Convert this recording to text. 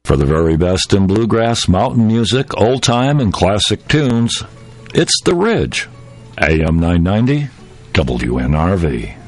For the very best in bluegrass, mountain music, old-time, and classic tunes, it's The Ridge. AM 990, WNRV.